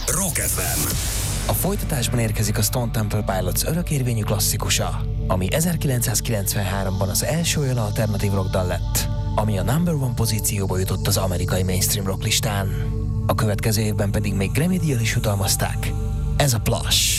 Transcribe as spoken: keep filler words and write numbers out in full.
Rock ef em. A folytatásban érkezik a Stone Temple Pilots örökérvényű klasszikusa, ami ezerkilencszázkilencvenháromban az első olyan alternatív rockdal lett, ami a number one pozícióba jutott az amerikai mainstream rock listán. A következő évben pedig még Grammy-díjjal is jutalmazták. Ez a Plush.